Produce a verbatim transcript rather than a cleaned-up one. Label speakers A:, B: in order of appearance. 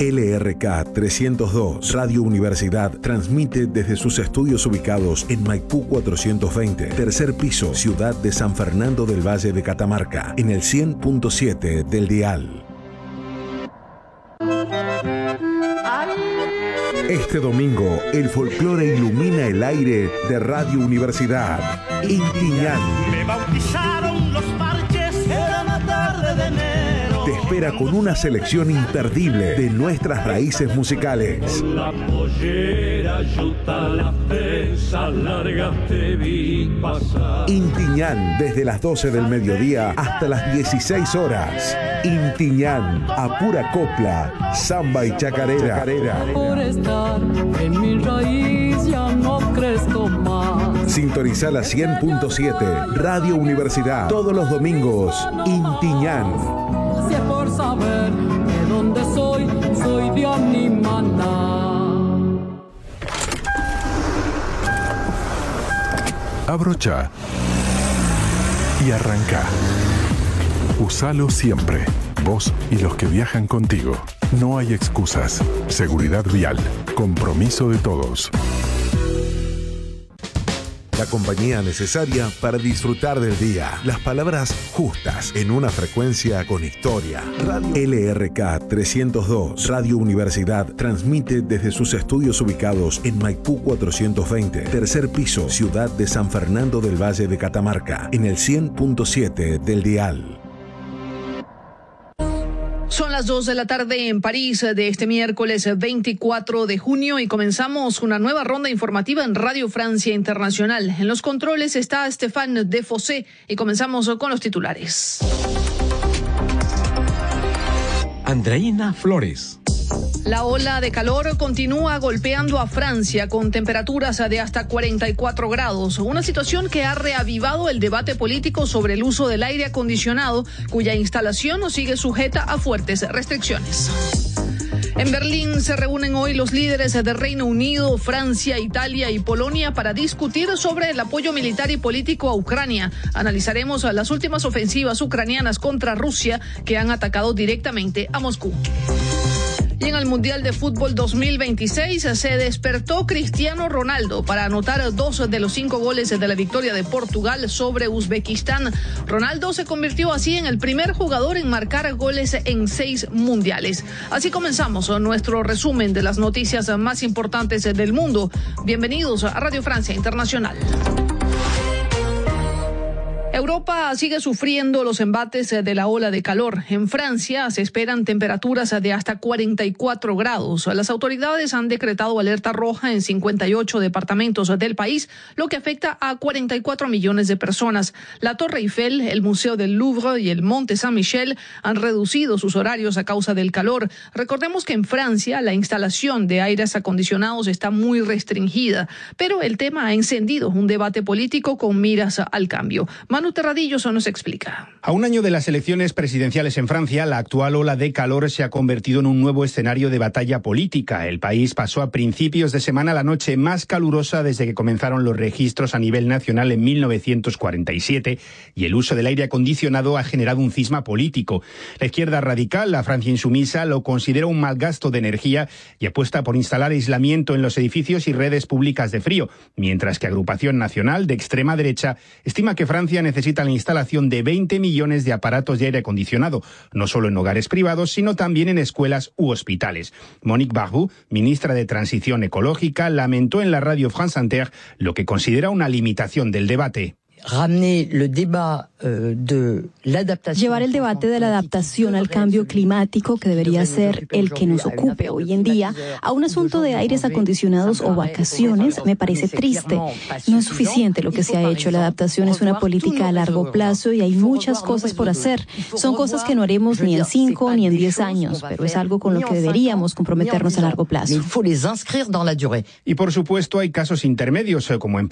A: L R K trescientos dos Radio Universidad transmite desde sus estudios ubicados en Maipú cuatrocientos veinte, tercer piso, ciudad de San Fernando del Valle de Catamarca, en el cien punto siete del dial. Este domingo, el folclore ilumina el aire de Radio Universidad. Intiñán.
B: Me bautizaron los parches, era una tarde de enero.
A: Te espera con una selección imperdible de nuestras raíces musicales.
B: Con la pollera, yuta, la prensa larga te vi pasar.
A: Intiñán, desde las doce del mediodía hasta las dieciséis horas. Intiñán, a pura copla, samba y chacarera.
C: Por estar en mi raíz ya no crezco más.
A: Sintoniza la cien punto siete, Radio Universidad, todos los domingos. Intiñán.
C: Si es por saber de dónde soy, soy de Animaná.
D: Abrocha y arranca. Usalo siempre. Vos y los que viajan contigo. No hay excusas. Seguridad vial. Compromiso de todos.
A: La compañía necesaria para disfrutar del día. Las palabras justas en una frecuencia con historia. Radio L R K trescientos dos Radio Universidad transmite desde sus estudios ubicados en Maipú cuatrocientos veinte, tercer piso, ciudad de San Fernando del Valle de Catamarca, en el cien punto siete del dial.
E: Son las dos de la tarde en París de este miércoles veinticuatro de junio y comenzamos una nueva ronda informativa en Radio Francia Internacional. En los controles está Stéphane Defossé y comenzamos con los titulares.
F: Andreina Flores.
E: La ola de calor continúa golpeando a Francia con temperaturas de hasta cuarenta y cuatro grados, una situación que ha reavivado el debate político sobre el uso del aire acondicionado, cuya instalación sigue sujeta a fuertes restricciones. En Berlín se reúnen hoy los líderes de Reino Unido, Francia, Italia y Polonia para discutir sobre el apoyo militar y político a Ucrania. Analizaremos las últimas ofensivas ucranianas contra Rusia que han atacado directamente a Moscú. Y en el Mundial de Fútbol dos mil veintiséis se despertó Cristiano Ronaldo para anotar dos de los cinco goles de la victoria de Portugal sobre Uzbekistán. Ronaldo se convirtió así en el primer jugador en marcar goles en seis mundiales. Así comenzamos nuestro resumen de las noticias más importantes del mundo. Bienvenidos a Radio Francia Internacional. Europa sigue sufriendo los embates de la ola de calor. En Francia se esperan temperaturas de hasta cuarenta y cuatro grados. Las autoridades han decretado alerta roja en cincuenta y ocho departamentos del país, lo que afecta a cuarenta y cuatro millones de personas. La Torre Eiffel, el Museo del Louvre y el Monte Saint-Michel han reducido sus horarios a causa del calor. Recordemos que en Francia la instalación de aires acondicionados está muy restringida, pero el tema ha encendido un debate político con miras al cambio. Manu Terradillo nos explica.
G: A un año de las elecciones presidenciales en Francia, la actual ola de calor se ha convertido en un nuevo escenario de batalla política. El país pasó a principios de semana la noche más calurosa desde que comenzaron los registros a nivel nacional en mil novecientos cuarenta y siete y el uso del aire acondicionado ha generado un cisma político. La izquierda radical, la Francia insumisa, lo considera un mal gasto de energía y apuesta por instalar aislamiento en los edificios y redes públicas de frío, mientras que Agrupación Nacional, de extrema derecha, estima que Francia necesita necesita la instalación de veinte millones de aparatos de aire acondicionado, no solo en hogares privados, sino también en escuelas u hospitales. Monique Barbu, ministra de Transición Ecológica, lamentó en la radio France Inter lo que considera una limitación del debate.
H: Llevar el debate de la adaptación al cambio climático, que debería ser el que nos ocupe hoy en día, a un asunto de aires acondicionados o vacaciones, me parece triste. No es suficiente lo que se ha hecho. La adaptación es una política a largo plazo y hay muchas cosas por hacer. Son cosas que no haremos ni en cinco ni en diez años, pero es algo con lo que deberíamos comprometernos a largo plazo.
G: Y por supuesto hay casos intermedios, como en